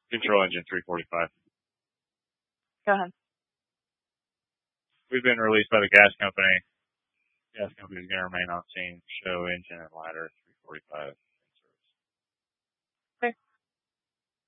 Control engine 345. Go ahead. We've been released by the gas company. Gas company is going to remain on scene. Show engine and ladder 345 in service. Okay.